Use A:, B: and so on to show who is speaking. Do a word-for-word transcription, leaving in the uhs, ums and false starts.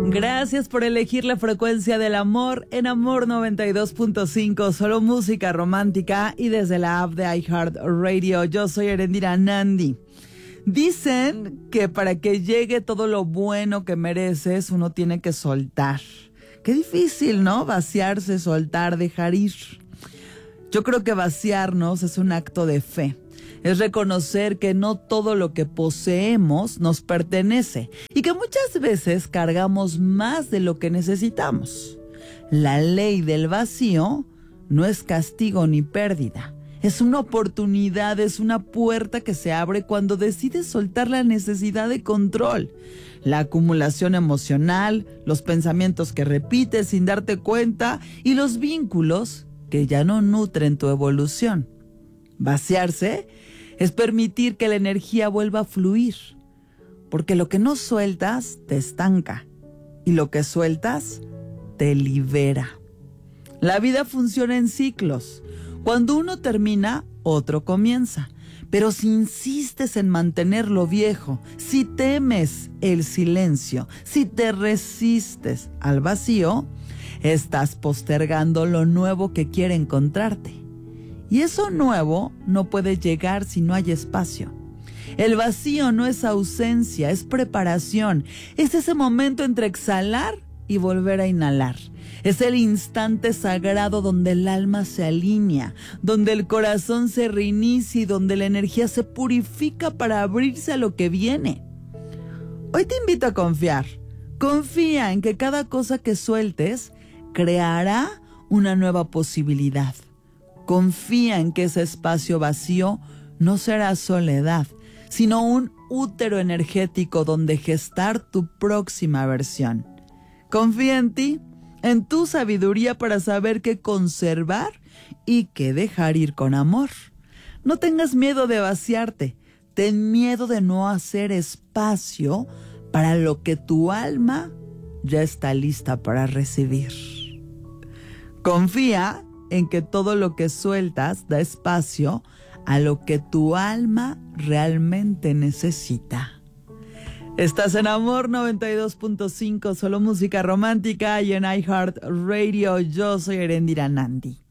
A: Gracias por elegir la frecuencia del amor en Amor noventa y dos punto cinco, solo música romántica y desde la app de iHeartRadio. Yo soy Erendira Nandi. Dicen que para que llegue todo lo bueno que mereces, uno tiene que soltar. Qué difícil, ¿no? Vaciarse, soltar, dejar ir. Yo creo que vaciarnos es un acto de fe. Es reconocer que no todo lo que poseemos nos pertenece y que muchas veces cargamos más de lo que necesitamos. La ley del vacío no es castigo ni pérdida. Es una oportunidad, es una puerta que se abre cuando decides soltar la necesidad de control, la acumulación emocional, los pensamientos que repites sin darte cuenta y los vínculos que ya no nutren tu evolución. Vaciarse es permitir que la energía vuelva a fluir, porque lo que no sueltas te estanca y lo que sueltas te libera. La vida funciona en ciclos. Cuando uno termina, otro comienza. Pero si insistes en mantener lo viejo, si temes el silencio, si te resistes al vacío, estás postergando lo nuevo que quiere encontrarte. Y eso nuevo no puede llegar si no hay espacio. El vacío no es ausencia, es preparación. Es ese momento entre exhalar y volver a inhalar. Es el instante sagrado donde el alma se alinea, donde el corazón se reinicia y donde la energía se purifica para abrirse a lo que viene. Hoy te invito a confiar. Confía en que cada cosa que sueltes creará una nueva posibilidad. Confía en que ese espacio vacío no será soledad, sino un útero energético donde gestar tu próxima versión. Confía en ti, en tu sabiduría para saber qué conservar y qué dejar ir con amor. No tengas miedo de vaciarte, ten miedo de no hacer espacio para lo que tu alma ya está lista para recibir. Confía en que todo lo que sueltas da espacio a lo que tu alma realmente necesita. Estás en Amor noventa y dos punto cinco, solo música romántica y en iHeartRadio. Yo soy Erendira Nandi.